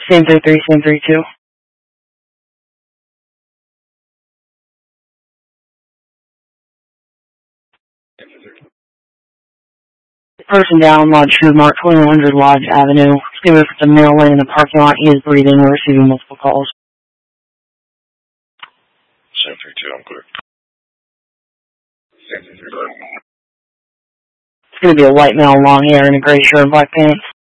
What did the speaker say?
Same 33, same 32. Person down, Lodge 2, Mark 2100 Lodge Avenue. Stay with the middle lane in the parking lot. He is breathing. We're receiving multiple calls. Same 32, I'm clear. Same 33, It's going to be a white male, long hair, and a gray shirt and black pants.